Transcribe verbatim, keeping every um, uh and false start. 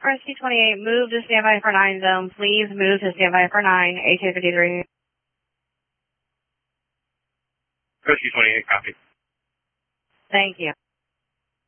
Rescue twenty-eight, move to standby for nine zone. Please move to standby for nine. H A fifty-three. Rescue twenty-eight, copy. Thank you.